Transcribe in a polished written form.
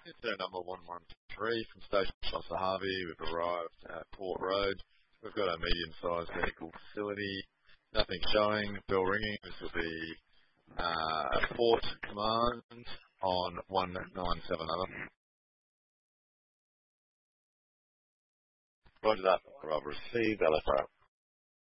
Incident number 113 from Station Officer Harvey. We've arrived at Port Road. We've got a medium-sized vehicle facility. Nothing showing. Bell ringing. This will be a Port Command on 197 over. Roger that. I've received LFR.